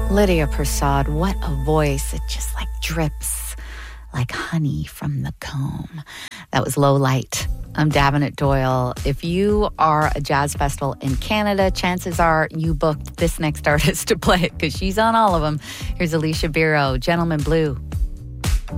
Lydia Prasad, what a voice. It just like drips like honey from the comb. That was Low Light. I'm Davenant Doyle. If you are a jazz festival in Canada, chances are you booked this next artist to play it because she's on all of them. Here's Alicia Biro, Gentleman Blue.